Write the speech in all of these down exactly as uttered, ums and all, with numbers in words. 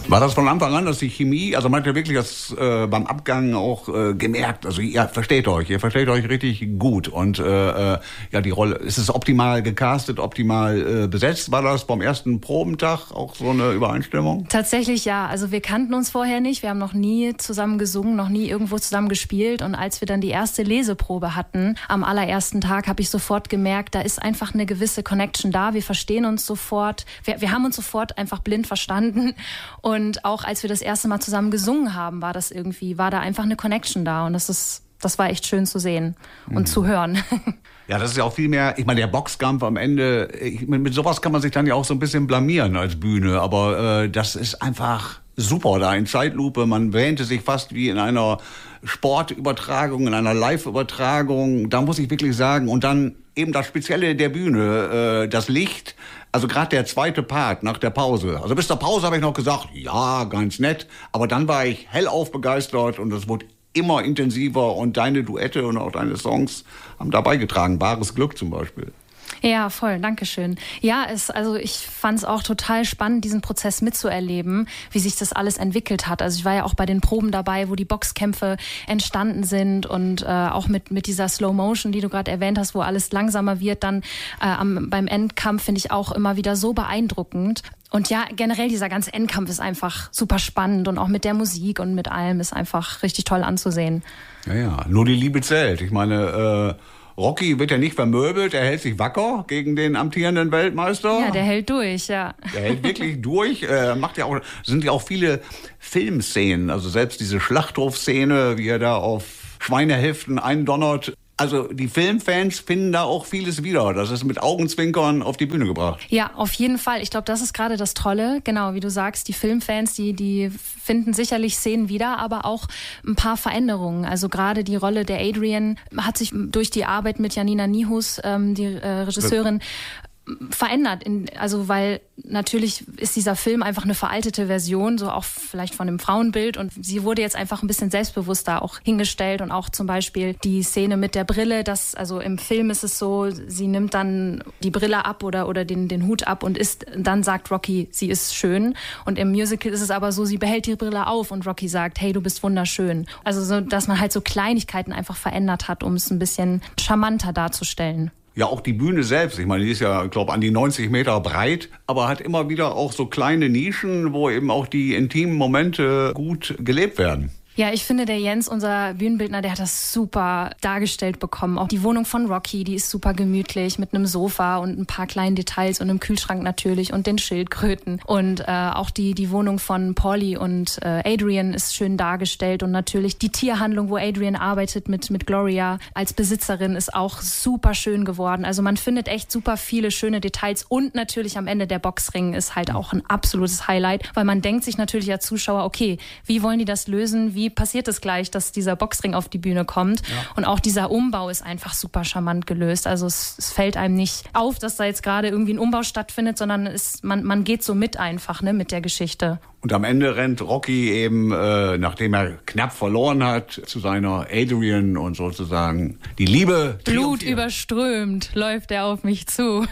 War das von Anfang an, dass die Chemie, also man hat ja wirklich das äh, beim Abgang auch äh, gemerkt, also ihr versteht euch, ihr versteht euch richtig gut und äh, äh, ja die Rolle, ist es optimal gecastet, optimal äh, besetzt? War das beim ersten Probentag auch so eine Übereinstimmung? Tatsächlich ja, also wir kannten uns vorher nicht, wir haben noch nie zusammen gesungen, noch nie irgendwo zusammen gespielt und als wir dann die erste Leseprobe hatten, am allerersten Tag habe ich sofort gemerkt, da ist einfach eine gewisse Connection da, wir verstehen uns sofort, wir, wir haben uns sofort einfach blind verstanden und Und auch als wir das erste Mal zusammen gesungen haben, war das irgendwie, war da einfach eine Connection da. Und das ist, das war echt schön zu sehen und mhm. zu hören. Ja, das ist ja auch viel mehr, ich meine, der Boxkampf am Ende, ich, mit sowas kann man sich dann ja auch so ein bisschen blamieren als Bühne. Aber äh, das ist einfach super da in Zeitlupe. Man wähnte sich fast wie in einer Sportübertragung, in einer Live-Übertragung. Da muss ich wirklich sagen, und dann eben das Spezielle der Bühne, äh, das Licht. Also gerade der zweite Part nach der Pause. Also bis zur Pause habe ich noch gesagt, ja, ganz nett. Aber dann war ich hellauf begeistert und es wurde immer intensiver. Und deine Duette und auch deine Songs haben da beigetragen. Wahres Glück zum Beispiel. Ja, voll, danke schön. Ja, es, also ich fand es auch total spannend, diesen Prozess mitzuerleben, wie sich das alles entwickelt hat. Also ich war ja auch bei den Proben dabei, wo die Boxkämpfe entstanden sind und äh, auch mit, mit dieser Slow Motion, die du gerade erwähnt hast, wo alles langsamer wird, dann äh, am, beim Endkampf finde ich auch immer wieder so beeindruckend. Und ja, generell dieser ganze Endkampf ist einfach super spannend und auch mit der Musik und mit allem ist einfach richtig toll anzusehen. Ja, ja, nur die Liebe zählt. Ich meine, äh Rocky wird ja nicht vermöbelt, er hält sich wacker gegen den amtierenden Weltmeister. Ja, der hält durch, ja. Der hält wirklich durch. Äh, macht ja auch, sind ja auch viele Filmszenen, also selbst diese Schlachthofszene, wie er da auf Schweinehälften eindonnert. Also die Filmfans finden da auch vieles wieder. Das ist mit Augenzwinkern auf die Bühne gebracht. Ja, auf jeden Fall. Ich glaube, das ist gerade das Tolle. Genau, wie du sagst, die Filmfans, die, die finden sicherlich Szenen wieder, aber auch ein paar Veränderungen. Also gerade die Rolle der Adrian hat sich durch die Arbeit mit Janina Nihus, ähm, die äh, Regisseurin, verändert, in, also weil natürlich ist dieser Film einfach eine veraltete Version, so auch vielleicht von dem Frauenbild und sie wurde jetzt einfach ein bisschen selbstbewusster auch hingestellt und auch zum Beispiel die Szene mit der Brille, das, also im Film ist es so, sie nimmt dann die Brille ab oder, oder den, den Hut ab und ist, dann sagt Rocky, sie ist schön und im Musical ist es aber so, sie behält die Brille auf und Rocky sagt, hey, du bist wunderschön. Also so, dass man halt so Kleinigkeiten einfach verändert hat, um es ein bisschen charmanter darzustellen. Ja, auch die Bühne selbst. Ich meine, die ist ja, ich glaube, an die neunzig Meter breit, aber hat immer wieder auch so kleine Nischen, wo eben auch die intimen Momente gut gelebt werden. Ja, ich finde, der Jens, unser Bühnenbildner, der hat das super dargestellt bekommen. Auch die Wohnung von Rocky, die ist super gemütlich mit einem Sofa und ein paar kleinen Details und einem Kühlschrank natürlich und den Schildkröten. Und äh, auch die, die Wohnung von Paulie und äh, Adrian ist schön dargestellt und natürlich die Tierhandlung, wo Adrian arbeitet mit, mit Gloria als Besitzerin, ist auch super schön geworden. Also man findet echt super viele schöne Details und natürlich am Ende der Boxring ist halt auch ein absolutes Highlight, weil man denkt sich natürlich als Zuschauer, okay, wie wollen die das lösen, wie Wie passiert es gleich, dass dieser Boxring auf die Bühne kommt? Ja. Und auch dieser Umbau ist einfach super charmant gelöst. Also es, es fällt einem nicht auf, dass da jetzt gerade irgendwie ein Umbau stattfindet, sondern es, man, man geht so mit einfach, ne, mit der Geschichte. Und am Ende rennt Rocky eben, äh, nachdem er knapp verloren hat, zu seiner Adrian und sozusagen die Liebe Blut überströmt läuft er auf mich zu.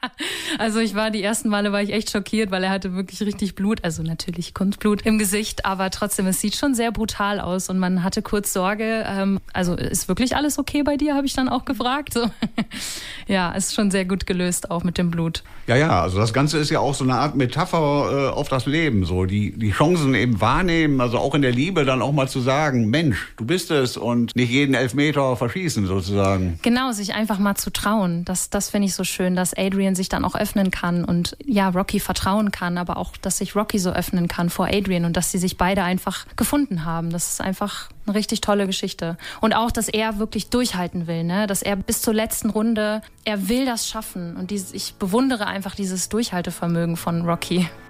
Also ich war die ersten Male war ich echt schockiert, weil er hatte wirklich richtig Blut, also natürlich Kunstblut im Gesicht, aber trotzdem, es sieht schon sehr brutal aus und man hatte kurz Sorge, ähm, also ist wirklich alles okay bei dir, habe ich dann auch gefragt. So. Ja, ist schon sehr gut gelöst, auch mit dem Blut. Ja, ja, also das Ganze ist ja auch so eine Art Metapher äh, auf das Leben, so die die Chancen eben wahrnehmen, also auch in der Liebe dann auch mal zu sagen, Mensch, du bist es und nicht jeden Elfmeter verschießen sozusagen. Genau, sich einfach mal zu trauen. Das, das finde ich so schön, dass Adrian sich dann auch öffnen kann und ja, Rocky vertrauen kann, aber auch, dass sich Rocky so öffnen kann vor Adrian und dass sie sich beide einfach gefunden haben. Das ist einfach eine richtig tolle Geschichte. Und auch, dass er wirklich durchhalten will, ne? Dass er bis zur letzten Runde, er will das schaffen und dieses, ich bewundere einfach dieses Durchhaltevermögen von Rocky.